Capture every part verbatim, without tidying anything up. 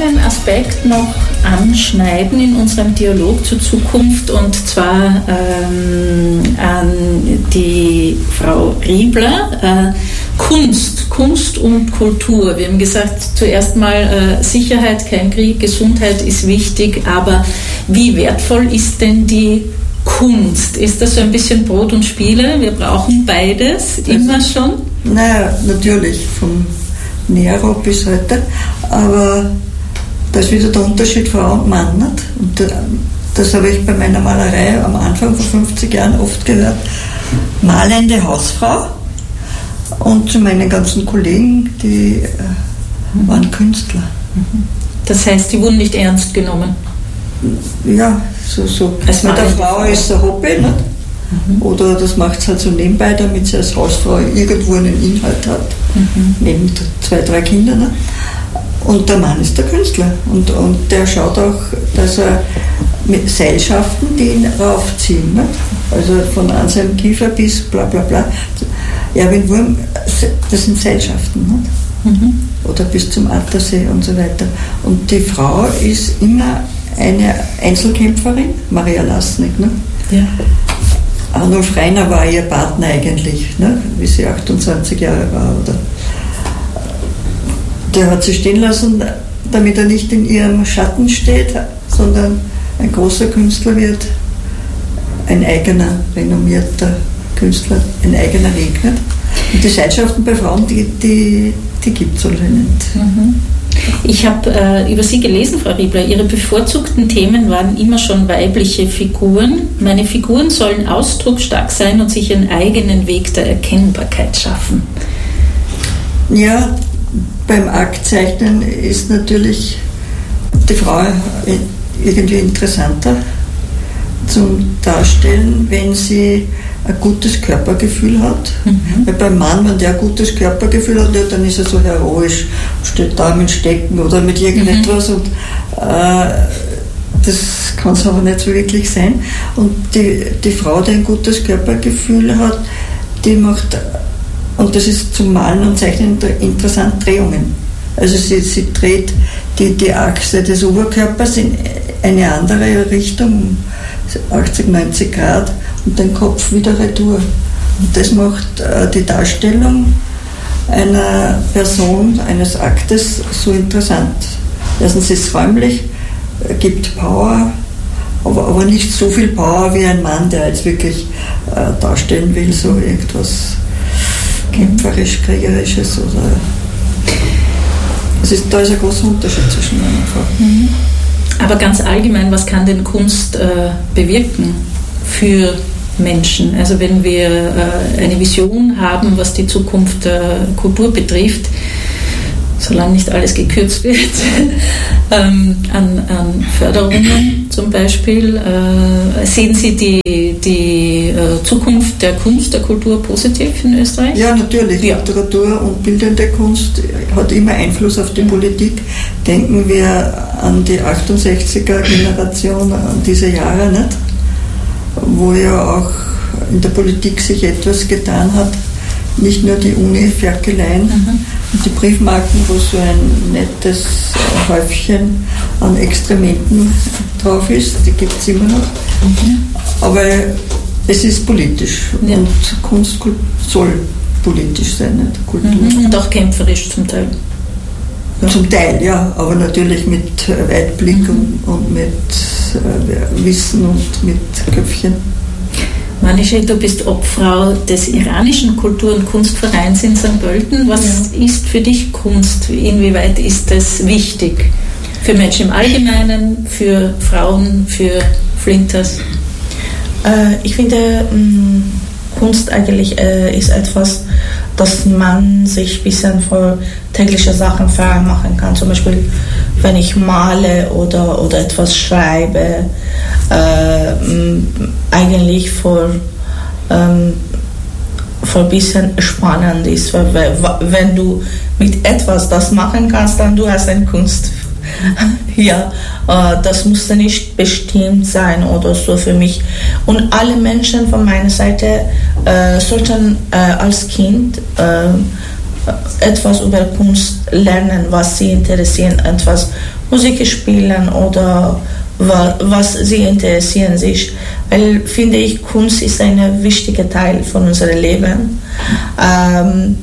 einen Aspekt noch anschneiden in unserem Dialog zur Zukunft, und zwar ähm, an die Frau Riebler. Äh, Kunst, Kunst und Kultur. Wir haben gesagt, zuerst mal äh, Sicherheit, kein Krieg, Gesundheit ist wichtig, aber wie wertvoll ist denn die Kunst? Ist das so ein bisschen Brot und Spiele? Wir brauchen beides, das immer schon? Naja, natürlich, vom Nero bis heute, aber das ist wieder der Unterschied Frau und Mann. Nicht? Und das habe ich bei meiner Malerei am Anfang vor fünfzig Jahren oft gehört. Malende Hausfrau. Und zu meinen ganzen Kollegen, die äh, waren Künstler. Das heißt, die wurden nicht ernst genommen? Ja, so, so. Als mit der Frau ist ein Hobby, nicht? Mhm. Oder das macht es halt so nebenbei, damit sie als Hausfrau irgendwo einen Inhalt hat, mhm. neben zwei, drei Kindern. Nicht? Und der Mann ist der Künstler. Und, und der schaut auch, dass er mit Seilschaften, die ihn raufziehen. Nicht? Also von Anselm Kiefer bis bla bla bla. Erwin Wurm, das sind Seilschaften. Nicht? Mhm. Oder bis zum Attersee und so weiter. Und die Frau ist immer eine Einzelkämpferin, Maria Lasnik. Nicht? Ja. Arnulf Reiner war ihr Partner eigentlich, ne? Wie sie achtundzwanzig Jahre war. Oder der hat sie stehen lassen, damit er nicht in ihrem Schatten steht, sondern ein großer Künstler wird, ein eigener, renommierter Künstler, ein eigener Weg. Nicht? Und die Seilschaften bei Frauen, die, die, die gibt es alle nicht. Mhm. Ich habe äh, über Sie gelesen, Frau Riebler, Ihre bevorzugten Themen waren immer schon weibliche Figuren. Meine Figuren sollen ausdrucksstark sein und sich ihren eigenen Weg der Erkennbarkeit schaffen. Ja, beim Aktzeichnen ist natürlich die Frau irgendwie interessanter zum Darstellen, wenn sie ein gutes Körpergefühl hat. Mhm. Weil beim Mann, wenn der ein gutes Körpergefühl hat, ja, dann ist er so heroisch, steht da mit Stecken oder mit irgendetwas. Mhm. Und äh, das kann es aber nicht so wirklich sein. Und die, die Frau, die ein gutes Körpergefühl hat, die macht, und das ist zum Malen und Zeichnen interessant, Drehungen. Also sie, sie dreht die, die Achse des Oberkörpers in eine andere Richtung, achtzig, neunzig Grad, und den Kopf wieder retour. Und das macht äh, die Darstellung einer Person, eines Aktes so interessant. Erstens ist es räumlich, äh, gibt Power, aber, aber nicht so viel Power wie ein Mann, der jetzt wirklich äh, darstellen will, so irgendwas kämpferisch, kriegerisches. Oder es ist, da ist ein großer Unterschied zwischen Mann und Frau. Mhm. Aber ganz allgemein, was kann denn Kunst äh, bewirken für Menschen? Also wenn wir äh, eine Vision haben, was die Zukunft der Kultur betrifft, solange nicht alles gekürzt wird, ähm, an, an Förderungen zum Beispiel, äh, sehen Sie die, die äh, Zukunft der Kunst, der Kultur positiv in Österreich? Ja, natürlich. Ja. Literatur und bildende Kunst hat immer Einfluss auf die Politik. Denken wir an die achtundsechziger-Generation, an diese Jahre, nicht? Wo ja auch in der Politik sich etwas getan hat. Nicht nur die Uni-Ferkeleien mhm. und die Briefmarken, wo so ein nettes Häufchen an Extrementen drauf ist, die gibt es immer noch. Mhm. Aber es ist politisch ja. und Kunst soll politisch sein, nicht Kultur. Mhm. Und auch kämpferisch zum Teil. Ja. Zum Teil, ja, aber natürlich mit Weitblick mhm. und, und mit äh, Wissen und mit Köpfchen. Manische, du bist Obfrau des iranischen Kultur- und Kunstvereins in Sankt Pölten. Was ja. ist für dich Kunst? Inwieweit ist das wichtig? Für Menschen im Allgemeinen, für Frauen, für Flinters? Äh, ich finde, mh, Kunst eigentlich äh, ist etwas, dass man sich ein bisschen für tägliche Sachen frei machen kann. Zum Beispiel, wenn ich male oder, oder etwas schreibe, äh, eigentlich für, ähm, für ein bisschen spannend ist. Wenn du mit etwas das machen kannst, dann du hast eine Kunst. Ja, äh, das musste nicht bestimmt sein oder so für mich. Und alle Menschen von meiner Seite äh, sollten äh, als Kind äh, etwas über Kunst lernen, was sie interessieren, etwas Musik spielen oder wa, was sie interessieren sich. Weil, finde ich, Kunst ist ein wichtiger Teil von unserem Leben. Ähm,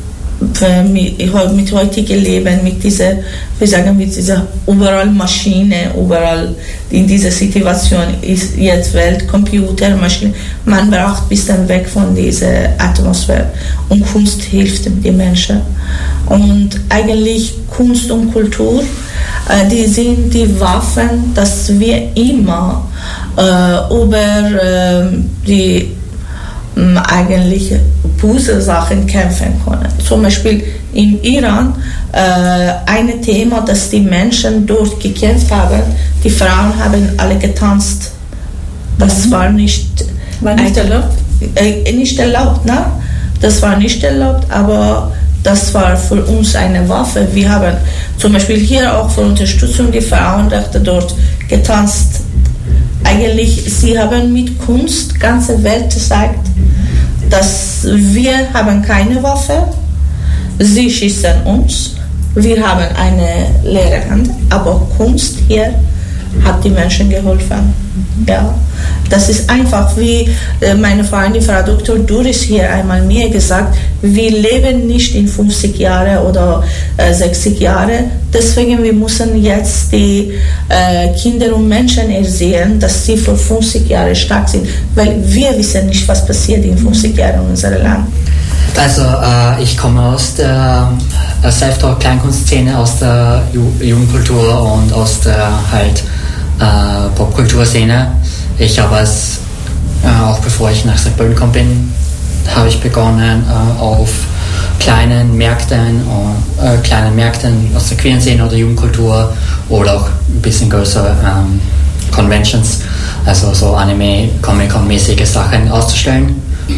mit heutigem Leben, mit dieser, wie sagen, mit dieser überall Maschine, überall in dieser Situation ist jetzt Welt, Computer, Maschine. Man braucht ein bisschen weg von dieser Atmosphäre und Kunst hilft den Menschen. Und eigentlich Kunst und Kultur, äh, die sind die Waffen, dass wir immer äh, über äh, die eigentlich böse Sachen kämpfen können. Zum Beispiel im Iran äh, ein Thema, dass die Menschen dort gekämpft haben, die Frauen haben alle getanzt. Das mhm. war nicht, war nicht ein, erlaubt? Äh, nicht erlaubt, ne? Das war nicht erlaubt, aber das war für uns eine Waffe. Wir haben zum Beispiel hier auch für Unterstützung die Frauenrechte dort getanzt. Eigentlich, sie haben mit Kunst die ganze Welt gezeigt, dass wir haben keine Waffe, sie schießen uns, wir haben eine leere Hand, aber Kunst hier hat die Menschen geholfen. Ja, das ist einfach, wie meine Freundin, Frau Doktor Duris hier einmal mir gesagt, wir leben nicht in fünfzig Jahren oder äh, sechzig Jahren, deswegen wir müssen jetzt die äh, Kinder und Menschen ersehen, dass sie vor fünfzig Jahren stark sind, weil wir wissen nicht, was passiert in fünfzig Jahren in unserem Land. Also äh, ich komme aus der äh, Self-Talk-Kleinkunstszene, aus der Ju- Jugendkultur und aus der halt äh, Popkulturszene. Ich habe es, äh, auch bevor ich nach Sankt Pölten gekommen bin, habe ich begonnen äh, auf kleinen Märkten, äh, kleinen Märkten aus der queeren Szene oder Jugendkultur oder auch ein bisschen größere ähm, Conventions, also so Anime, Comic-Con-mäßige Sachen auszustellen.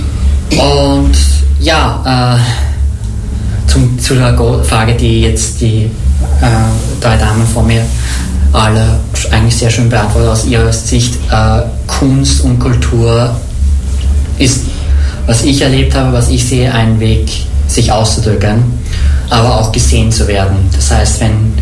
Und ja, äh, zum, zu der Frage, die jetzt die äh, drei Damen vor mir alle eigentlich sehr schön beantwortet aus ihrer Sicht. Äh, Kunst und Kultur ist, was ich erlebt habe, was ich sehe, ein Weg, sich auszudrücken, aber auch gesehen zu werden. Das heißt, wenn,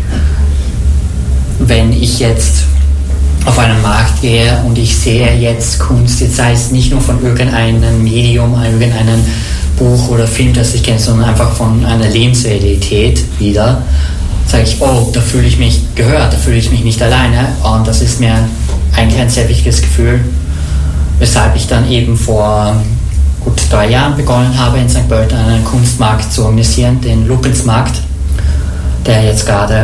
wenn ich jetzt auf einen Markt gehe und ich sehe jetzt Kunst, jetzt sei es nicht nur von irgendeinem Medium, irgendeinem Buch oder Film, das ich kenne, sondern einfach von einer Lebensrealität wieder, sage ich, oh, da fühle ich mich gehört, da fühle ich mich nicht alleine, und das ist mir eigentlich ein sehr wichtiges Gefühl, weshalb ich dann eben vor gut drei Jahren begonnen habe, in Sankt Pölten einen Kunstmarkt zu organisieren, den Lupensmarkt, der jetzt gerade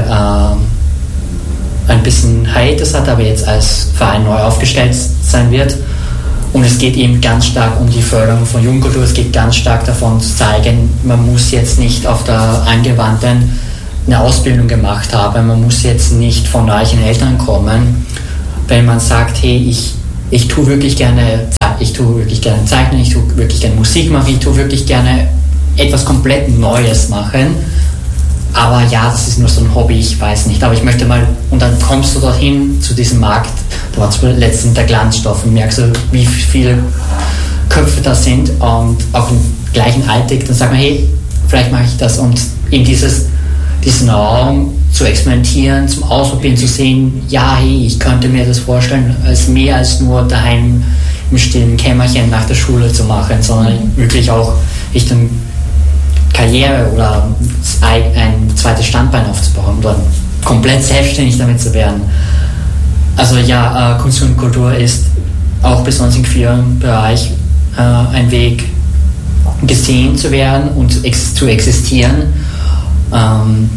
äh, ein bisschen Hiatus hat, aber jetzt als Verein neu aufgestellt sein wird. Und es geht eben ganz stark um die Förderung von Jugendkultur, es geht ganz stark davon zu zeigen, man muss jetzt nicht auf der angewandten eine Ausbildung gemacht haben, man muss jetzt nicht von reichen Eltern kommen, wenn man sagt, hey, ich, ich tue wirklich gerne, ich tue wirklich gerne zeichnen, ich tue wirklich gerne Musik machen, ich tue wirklich gerne etwas komplett Neues machen, aber ja, das ist nur so ein Hobby, ich weiß nicht, aber ich möchte mal, und dann kommst du dorthin zu diesem Markt, da war zum letzten der Glanzstoff und merkst du, wie viele Köpfe da sind und auch im gleichen Alltag, dann sagt man, hey, vielleicht mache ich das, und in dieses diesen Raum zu experimentieren, zum Ausprobieren, zu sehen, ja, hey, ich könnte mir das vorstellen, als mehr als nur daheim im stillen Kämmerchen nach der Schule zu machen, sondern mhm. wirklich auch Richtung Karriere oder ein zweites Standbein aufzubauen oder komplett selbstständig damit zu werden. Also ja, äh, Kunst und Kultur ist auch besonders im queeren Bereich äh, ein Weg, gesehen zu werden und ex- zu existieren. Ähm,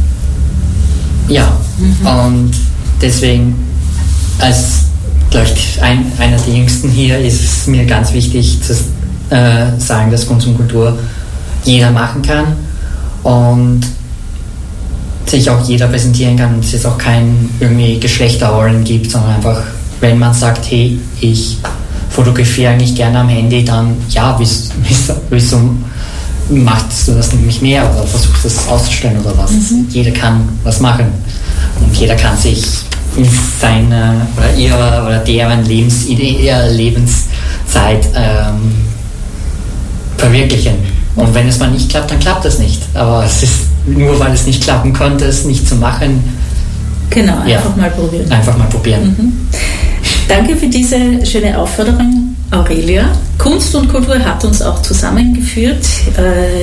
ja, mhm. und deswegen, als, glaube ich, ein, einer der Jüngsten hier, ist es mir ganz wichtig zu äh, sagen, dass Kunst und Kultur jeder machen kann und sich auch jeder präsentieren kann und es jetzt auch kein irgendwie Geschlechterrollen gibt, sondern einfach, wenn man sagt, hey, ich fotografiere eigentlich gerne am Handy, dann ja, wieso, wieso machst du das nicht mehr oder versuchst das auszustellen oder was? Mhm. Jeder kann was machen und jeder kann sich in seiner oder ihrer oder deren Lebensidee, ihrer Lebenszeit ähm, verwirklichen. Und wenn es mal nicht klappt, dann klappt es nicht. Aber es ist nur, weil es nicht klappen konnte, es nicht zu machen. Genau, einfach Ja. mal probieren. Einfach mal probieren. Mhm. Danke für diese schöne Aufforderung, Aurelia. Kunst und Kultur hat uns auch zusammengeführt. Äh,